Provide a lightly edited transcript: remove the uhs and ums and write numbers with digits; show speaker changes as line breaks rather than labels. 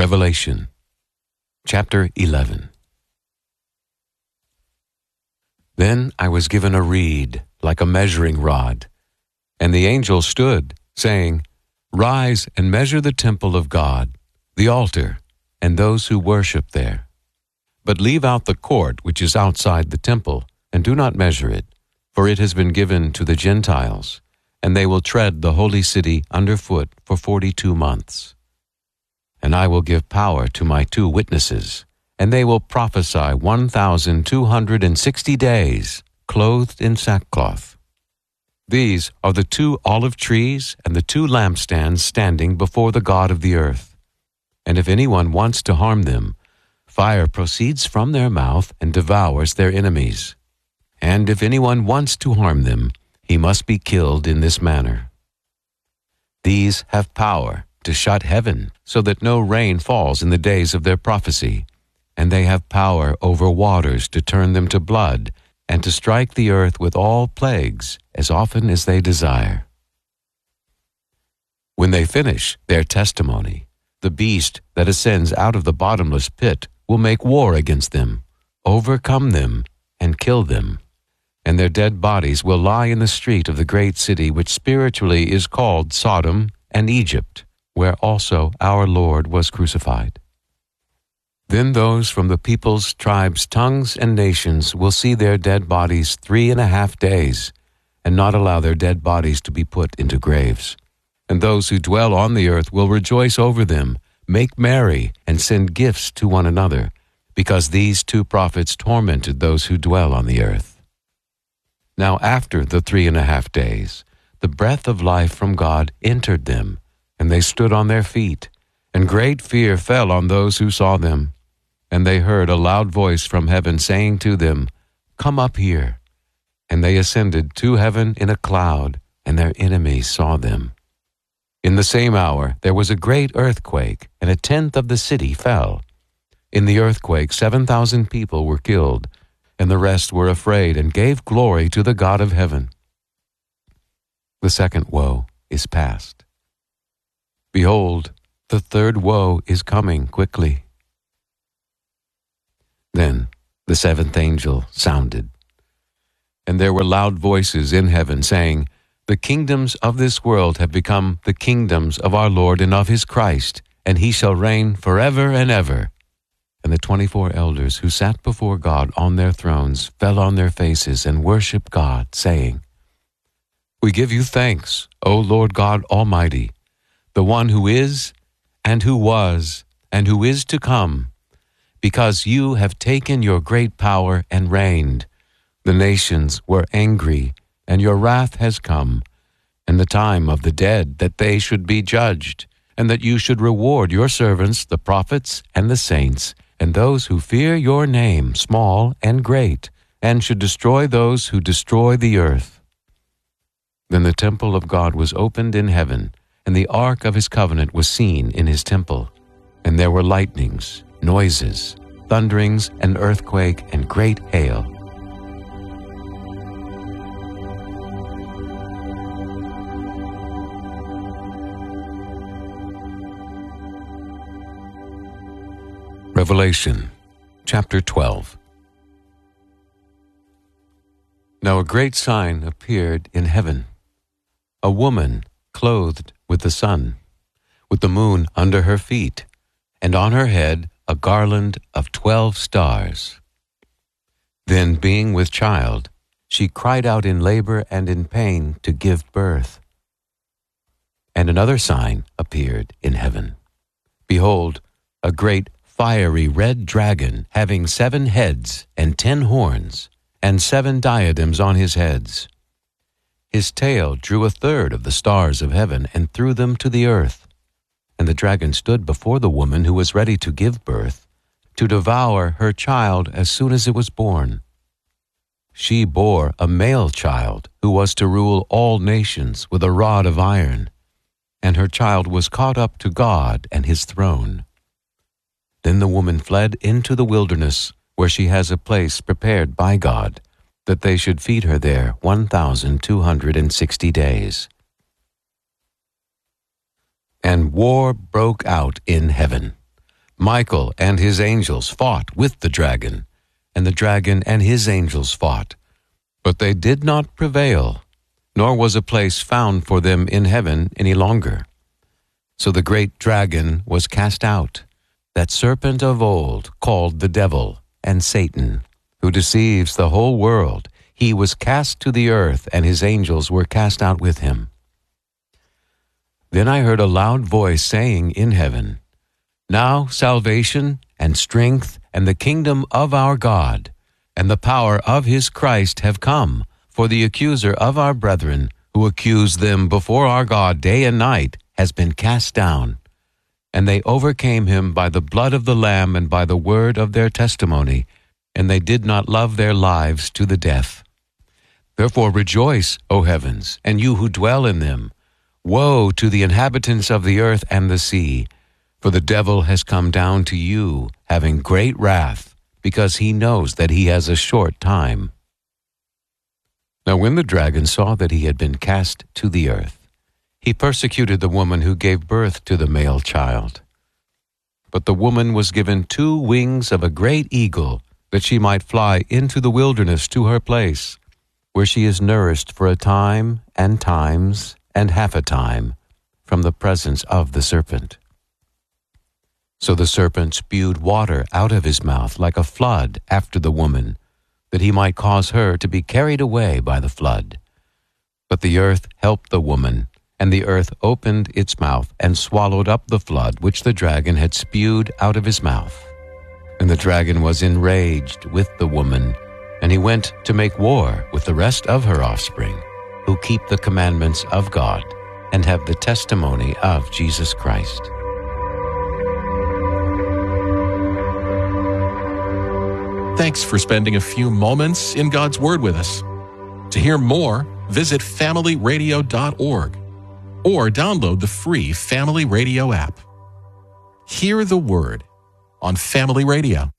Revelation, chapter 11. Then I was given a reed, like a measuring rod, and the angel stood, saying, Rise and measure the temple of God, the altar, and those who worship there. But leave out the court which is outside the temple, and do not measure it, for it has been given to the Gentiles, and they will tread the holy city underfoot for 42 months. And I will give power to my 2 witnesses, and they will prophesy 1,260 days, clothed in sackcloth. These are the 2 olive trees and the 2 lampstands standing before the God of the earth. And if anyone wants to harm them, fire proceeds from their mouth and devours their enemies. And if anyone wants to harm them, he must be killed in this manner. These have power to shut heaven so that no rain falls in the days of their prophecy, and they have power over waters to turn them to blood, and to strike the earth with all plagues as often as they desire. When they finish their testimony, the beast that ascends out of the bottomless pit will make war against them, overcome them, and kill them. And their dead bodies will lie in the street of the great city, which spiritually is called Sodom and Egypt, where also our Lord was crucified. Then those from the peoples, tribes, tongues, and nations will see their dead bodies 3.5 days, and not allow their dead bodies to be put into graves. And those who dwell on the earth will rejoice over them, make merry, and send gifts to one another, because these 2 prophets tormented those who dwell on the earth. Now after the 3.5 days, the breath of life from God entered them, and they stood on their feet, and great fear fell on those who saw them. And they heard a loud voice from heaven saying to them, Come up here. And they ascended to heaven in a cloud, and their enemies saw them. In the same hour there was a great earthquake, and 1/10 of the city fell. In the earthquake 7,000 people were killed, and the rest were afraid and gave glory to the God of heaven. The second woe is past. Behold, the 3rd woe is coming quickly. Then the 7th angel sounded, and there were loud voices in heaven saying, The kingdoms of this world have become the kingdoms of our Lord and of his Christ, and he shall reign forever and ever. And the 24 elders who sat before God on their thrones fell on their faces and worshiped God, saying, We give you thanks, O Lord God Almighty, the one who is, and who was, and who is to come, because you have taken your great power and reigned. The nations were angry, and your wrath has come, and the time of the dead that they should be judged, and that you should reward your servants, the prophets and the saints, and those who fear your name, small and great, and should destroy those who destroy the earth. Then the temple of God was opened in heaven, and the ark of his covenant was seen in his temple. And there were lightnings, noises, thunderings, an earthquake, and great hail. Revelation, chapter 12. Now a great sign appeared in heaven, a woman clothed with the sun, with the moon under her feet, and on her head a garland of 12 stars. Then, being with child, she cried out in labor and in pain to give birth. And another sign appeared in heaven. Behold, a great fiery red dragon, having 7 heads and 10 horns, and 7 diadems on his heads. His tail drew 1/3 of the stars of heaven and threw them to the earth. And the dragon stood before the woman who was ready to give birth, to devour her child as soon as it was born. She bore a male child who was to rule all nations with a rod of iron, and her child was caught up to God and his throne. Then the woman fled into the wilderness, where she has a place prepared by God, that they should feed her there 1,260 days. And war broke out in heaven. Michael and his angels fought with the dragon, and the dragon and his angels fought. But they did not prevail, nor was a place found for them in heaven any longer. So the great dragon was cast out, that serpent of old, called the devil and Satan, who deceives the whole world. He was cast to the earth, and his angels were cast out with him. Then I heard a loud voice saying in heaven, Now salvation and strength and the kingdom of our God and the power of his Christ have come, for the accuser of our brethren, who accused them before our God day and night, has been cast down. And they overcame him by the blood of the Lamb and by the word of their testimony, and they did not love their lives to the death. Therefore rejoice, O heavens, and you who dwell in them. Woe to the inhabitants of the earth and the sea, for the devil has come down to you, having great wrath, because he knows that he has a short time. Now when the dragon saw that he had been cast to the earth, he persecuted the woman who gave birth to the male child. But the woman was given 2 wings of a great eagle, that she might fly into the wilderness to her place, where she is nourished for a time and times and half a time from the presence of the serpent. So the serpent spewed water out of his mouth like a flood after the woman, that he might cause her to be carried away by the flood. But the earth helped the woman, and the earth opened its mouth and swallowed up the flood which the dragon had spewed out of his mouth. And the dragon was enraged with the woman, and he went to make war with the rest of her offspring, who keep the commandments of God and have the testimony of Jesus Christ.
Thanks for spending a few moments in God's Word with us. To hear more, visit familyradio.org or download the free Family Radio app. Hear the Word on Family Radio.